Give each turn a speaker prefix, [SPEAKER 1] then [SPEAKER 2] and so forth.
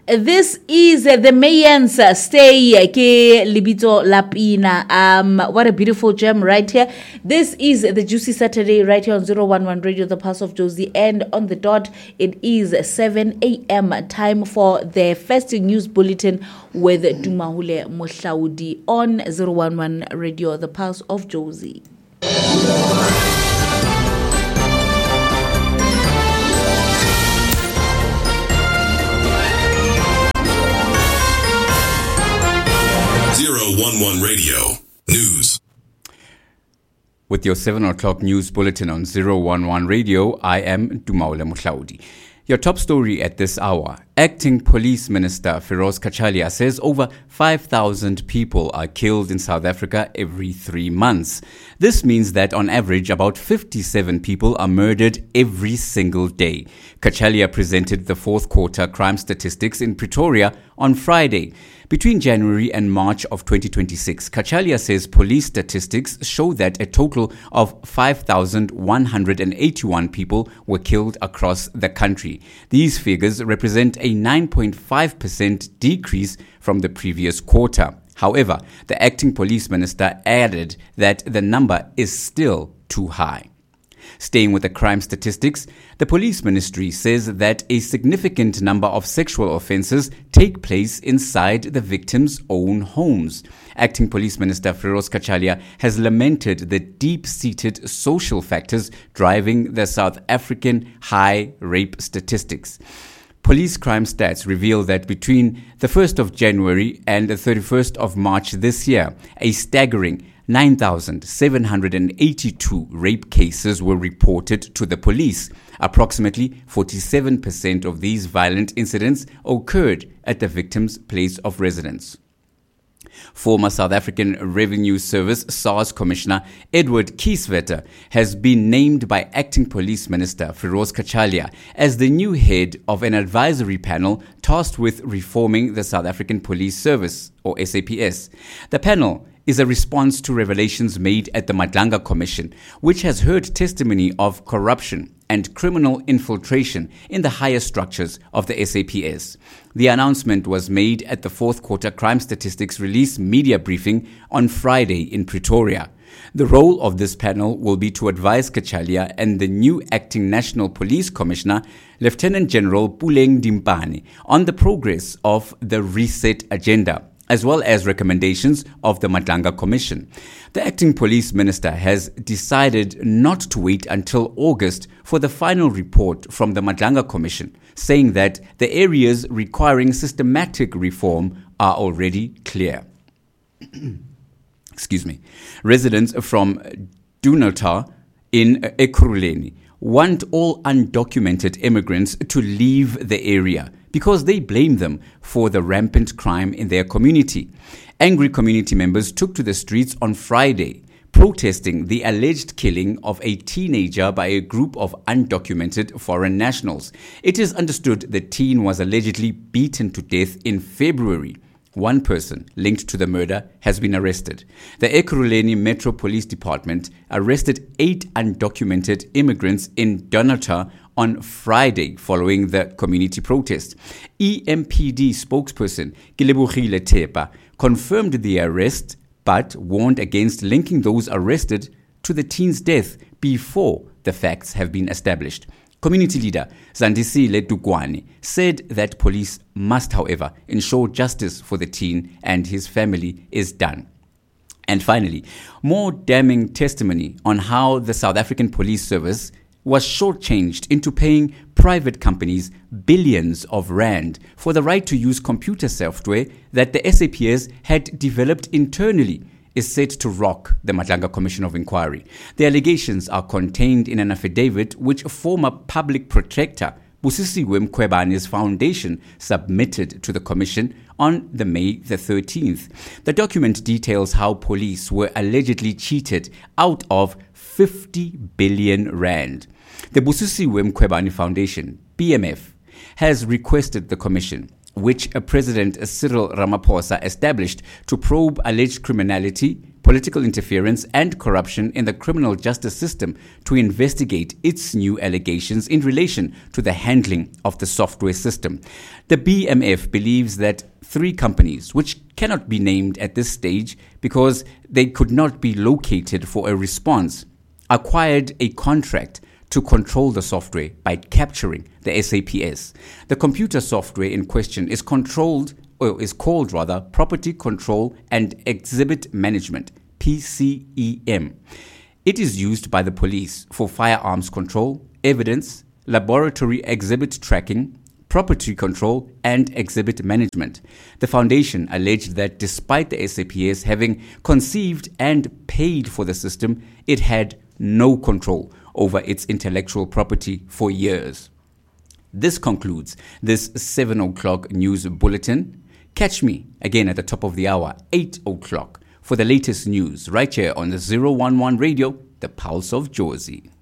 [SPEAKER 1] This is the Mayans Stay ke Libito Lapina. What a beautiful gem right here. This is the Juicy Saturday right here on 011 Radio, the Pulse of Jozi. And on the dot, it is 7 a.m. time for the first news bulletin with Dumahule Mohlaudi on 011 Radio, the Pulse of Jozi.
[SPEAKER 2] 011 Radio News.
[SPEAKER 3] With your 7 o'clock news bulletin on 011 Radio, I am Dumaule Mohlaudi. Your top story at this hour. Acting Police Minister Feroz Kachalia says over 5,000 people are killed in South Africa every 3 months. This means that on average about 57 people are murdered every single day. Kachalia presented the fourth quarter crime statistics in Pretoria on Friday. Between January and March of 2026, Kachalia says police statistics show that a total of 5,181 people were killed across the country. These figures represent a 9.5% decrease from the previous quarter. However, the acting police minister added that the number is still too high. Staying with the crime statistics, the police ministry says that a significant number of sexual offences take place inside the victims' own homes. Acting Police Minister Feroz Kachalia has lamented the deep-seated social factors driving the South African high rape statistics. Police crime stats reveal that between the 1st of January and the 31st of March this year, a staggering 9,782 rape cases were reported to the police. Approximately 47% of these violent incidents occurred at the victim's place of residence. Former South African Revenue Service SARS Commissioner Edward Kieswetter has been named by Acting Police Minister Feroz Kachalia as the new head of an advisory panel tasked with reforming the South African Police Service, or SAPS. The panel is a response to revelations made at the Madlanga Commission, which has heard testimony of corruption and criminal infiltration in the higher structures of the SAPS. The announcement was made at the fourth quarter crime statistics release media briefing on Friday in Pretoria. The role of this panel will be to advise Kachalia and the new acting National Police Commissioner, Lieutenant General Puleng Dimpane, on the progress of the reset agenda, as well as recommendations of the Madlanga Commission. The acting police minister has decided not to wait until August for the final report from the Madlanga Commission, saying that the areas requiring systematic reform are already clear. Excuse me. Residents from Dunatar in Ekurhuleni want all undocumented immigrants to leave the area because they blame them for the rampant crime in their community. Angry community members took to the streets on Friday, protesting the alleged killing of a teenager by a group of undocumented foreign nationals. It is understood the teen was allegedly beaten to death in February. One person linked to the murder has been arrested. The Ekurhuleni Metro Police Department arrested 8 undocumented immigrants in Dunatar on Friday following the community protest. EMPD spokesperson Kilebogile Tepa confirmed the arrest but warned against linking those arrested to the teen's death before the facts have been established. Community leader Zandisile Dugwane said that police must, however, ensure justice for the teen and his family is done. And finally, more damning testimony on how the South African Police Service was shortchanged into paying private companies billions of rand for the right to use computer software that the SAPS had developed internally is set to rock the Madlanga Commission of Inquiry. The allegations are contained in an affidavit which former public protector Busisiwe Mkhwebane's foundation submitted to the commission on May the 13th. The document details how police were allegedly cheated out of 50 billion rand. The Busisiwe Mkhwebane Foundation, BMF, has requested the commission, which President Cyril Ramaphosa established to probe alleged criminality, political interference and corruption in the criminal justice system to investigate its new allegations in relation to the handling of the software system. The BMF believes that 3 companies, which cannot be named at this stage because they could not be located for a response, acquired a contract to control the software by capturing the SAPS. The computer software in question is called Property Control and Exhibit Management, PCEM. It is used by the police for firearms control, evidence, laboratory exhibit tracking, property control, and exhibit management. The foundation alleged that despite the SAPS having conceived and paid for the system, it had no control over its intellectual property for years. This concludes this 7 o'clock news bulletin. Catch me again at the top of the hour, 8 o'clock, for the latest news right here on the 011 Radio, the Pulse of Jozi.